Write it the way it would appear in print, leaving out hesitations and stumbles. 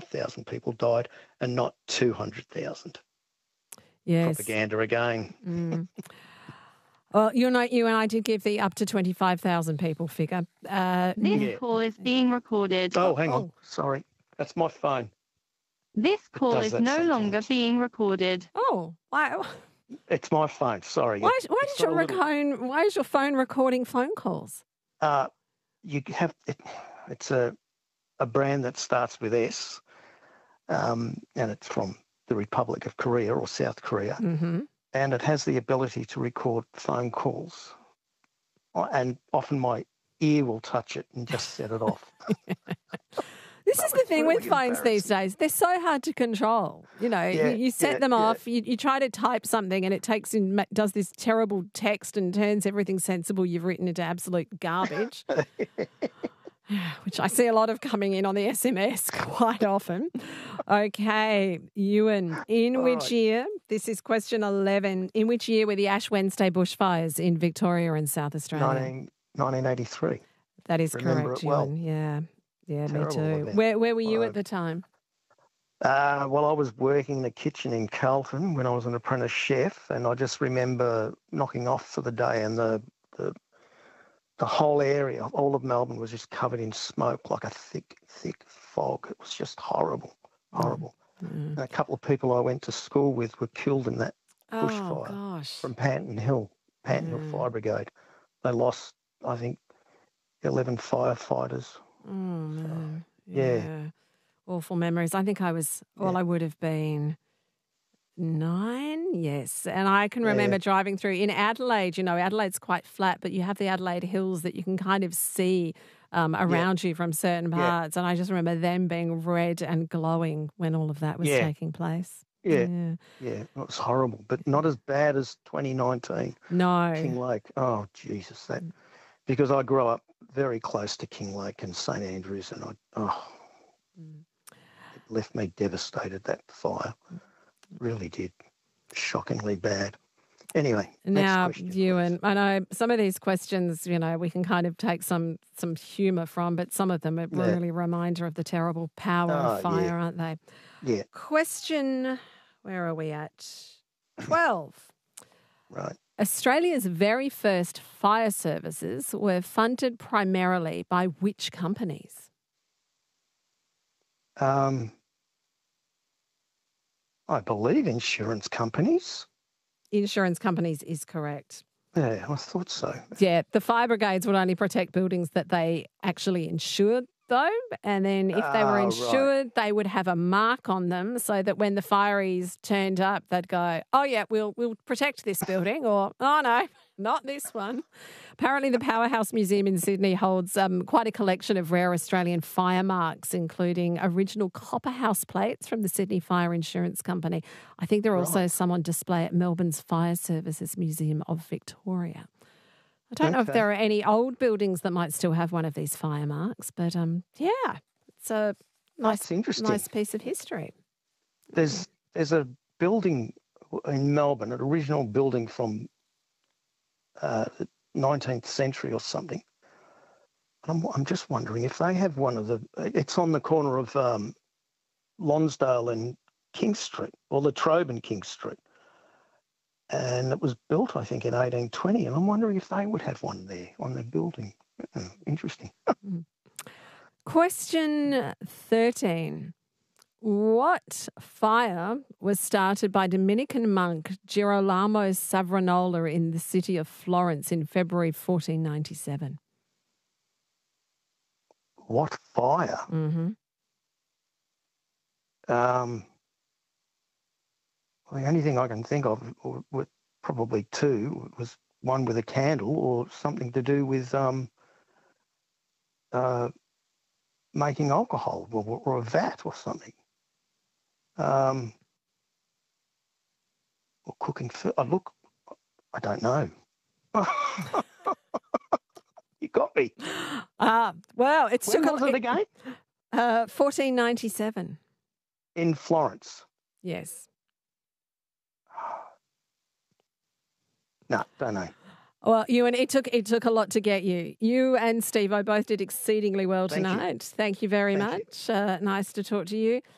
25,000 people died and not 200,000. Yes. Propaganda again. Well, you and I did give the up to 25,000 people figure. This call is being recorded. Oh, hang on. Sorry. That's my phone. This call is no longer being recorded. Oh, wow. It's my phone. Sorry. Why is your phone recording phone calls? You have it's a brand that starts with S, and it's from the Republic of Korea or South Korea, and it has the ability to record phone calls. And often my ear will touch it and just set it off. This is the thing with phones these days. They're so hard to control. You set them off, you try to type something and it does this terrible text and turns everything sensible you've written into absolute garbage, which I see a lot of coming in on the SMS quite often. Okay, Ewan, in which year, this is question 11, in which year were the Ash Wednesday bushfires in Victoria and South Australia? 1983. That is Remember correct, it well. Ewan. Yeah. Yeah, me Terrible too. event. Where were you at the time? Well, I was working in the kitchen in Carlton when I was an apprentice chef, and I just remember knocking off for the day, and the whole area, all of Melbourne, was just covered in smoke, like a thick fog. It was just horrible. And a couple of people I went to school with were killed in that bushfire from Panton Hill Fire Brigade. They lost, I think, 11 firefighters. Oh, man. Yeah. Awful memories. I think I would have been 9, yes. And I can remember driving through in Adelaide. Adelaide's quite flat, but you have the Adelaide Hills that you can kind of see around you from certain parts. And I just remember them being red and glowing when all of that was taking place. Yeah, it was horrible, but not as bad as 2019. No. Kinglake. Oh, Jesus, because I grew up very close to Kinglake and St Andrews, and it left me devastated, that fire. Really did. Shockingly bad. Anyway, now, Ewan, I know some of these questions, we can kind of take some humour from, but some of them are really a reminder of the terrible power of fire, aren't they? Yeah. Question, where are we at? 12. Right. Australia's very first fire services were funded primarily by which companies? I believe insurance companies. Insurance companies is correct. Yeah, I thought so. Yeah, the fire brigades would only protect buildings that they actually insured, though. And then if they were insured, they would have a mark on them so that when the fireys turned up, they'd go, oh, yeah, we'll protect this building, or, oh, no, not this one. Apparently, the Powerhouse Museum in Sydney holds quite a collection of rare Australian fire marks, including original copper house plates from the Sydney Fire Insurance Company. I think there are also some on display at Melbourne's Fire Services Museum of Victoria. I don't know if there are any old buildings that might still have one of these fire marks, but it's a nice piece of history. There's a building in Melbourne, an original building from the 19th century or something. I'm just wondering if they have one of the. It's on the corner of Lonsdale and King Street, or La Trobe and King Street. And it was built, I think, in 1820. And I'm wondering if they would have one there on their building. Interesting. Question 13. What fire was started by Dominican monk Girolamo Savonarola in the city of Florence in February 1497? What fire? Mm-hmm. The only thing I can think of, or probably two, was one with a candle or something to do with making alcohol or a vat or something. Or cooking food. I don't know. You got me. Well, it's when was it again? 1497. In Florence. Yes. No, don't know. Well, Ewan, it took a lot to get you. You and Steve-O both did exceedingly well tonight. Thank you very much. Nice to talk to you.